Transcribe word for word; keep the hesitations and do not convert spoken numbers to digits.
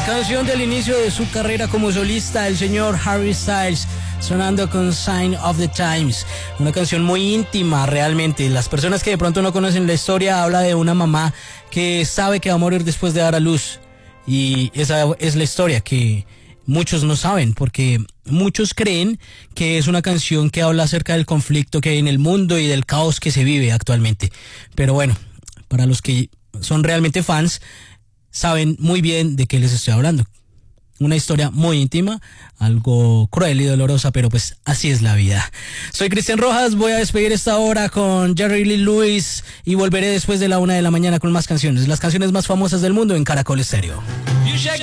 Canción del inicio de su carrera como solista, el señor Harry Styles, sonando con Sign of the Times. Una canción muy íntima realmente. Las personas que de pronto no conocen la historia, habla de una mamá que sabe que va a morir después de dar a luz. Y esa es la historia que muchos no saben, porque muchos creen que es una canción que habla acerca del conflicto que hay en el mundo y del caos que se vive actualmente. Pero bueno, para los que son realmente fans, saben muy bien de qué les estoy hablando. Una historia muy íntima, algo cruel y dolorosa, pero pues así es la vida. Soy Cristian Rojas, voy a despedir esta hora con Jerry Lee Lewis y volveré después de la una de la mañana con más canciones, las canciones más famosas del mundo en Caracol Estéreo.